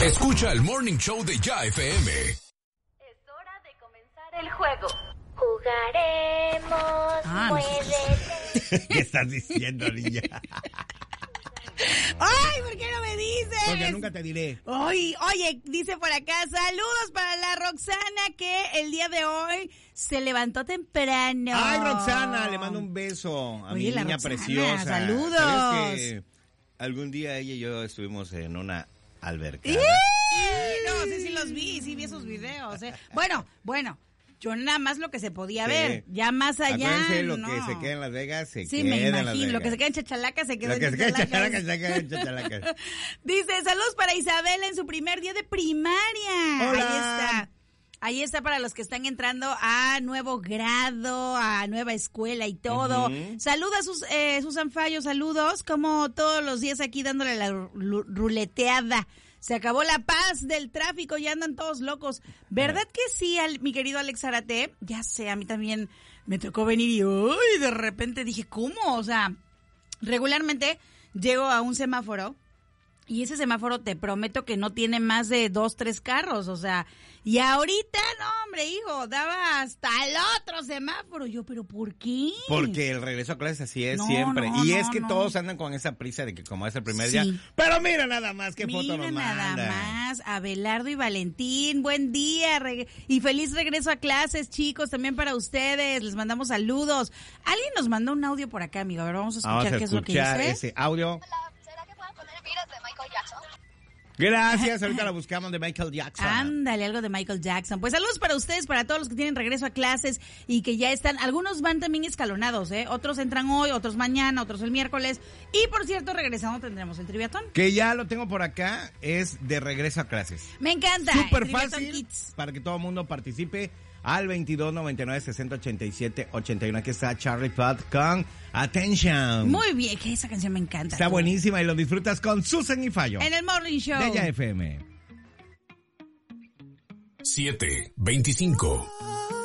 Escucha el Morning Show de Ya FM. Es hora de comenzar el juego. Jugaremos, muévete. ¿Qué estás diciendo, niña? ¡Ay! ¿Por qué no me dices? Porque nunca te diré. Oye, dice por acá, saludos para la Roxana que el día de hoy se levantó temprano. Ay, Roxana, le mando un beso a mi niña Roxana, preciosa. saludos. ¿Sabes que algún día ella y yo estuvimos en una albercada? No, sí los vi, sí vi esos videos. Bueno, yo nada más lo que se podía ver, ya más allá. Acuérdense, lo no. que se queda en Las Vegas, Sí, queda me en Las imagino, Vegas. lo que se queda en Chachalaca se queda Lo que en se queda en Chachalaca. Chachalaca, se queda en Chachalaca. Dice, saludos para Isabela en su primer día de primaria. Hola. Ahí está para los que están entrando a nuevo grado, a nueva escuela y todo. Saluda a Susan Fallo, saludos, como todos los días aquí dándole la ruleteada. Se acabó la paz del tráfico, ya andan todos locos. ¿Verdad que sí, mi querido Alex Zárate? Ya sé, a mí también me tocó venir y de repente dije, ¿cómo? O sea, regularmente llego a un semáforo y ese semáforo te prometo que no tiene más de 2, 3 carros, o sea, y ahorita, no hombre, hijo, daba hasta el otro semáforo. Yo, ¿pero por qué? Porque el regreso a clases así es No, siempre. no, y no, es que no. todos andan con esa prisa de que como es el primer Sí. día. Pero mira nada más qué foto nos Mira manda. nada más, Abelardo y Valentín, buen día y feliz regreso a clases, chicos, también para ustedes, les mandamos saludos. Alguien nos mandó un audio por acá, amigo, a ver, vamos a escuchar Vamos a qué es lo que escuchar dice. ese audio. Hola, ¿será que pueden poner Beat de Michael Jackson? Gracias, ahorita la buscamos de Michael Jackson. Ándale, algo de Michael Jackson. Pues saludos para ustedes, para todos los que tienen regreso a clases y que ya están, algunos van también escalonados, otros entran hoy, otros mañana, otros el miércoles. Y por cierto, regresando tendremos el triviatón. Que ya lo tengo por acá, es de regreso a clases. Me encanta. Súper Triviatón fácil Kids. para que todo el mundo participe al 22 99 60 87 81. Aquí está Charlie Puth con Attention. Muy bien, que esa canción me encanta. Está buenísima y lo disfrutas con Susan y Fallo. En el Morning Show. De Ya FM. 7:25.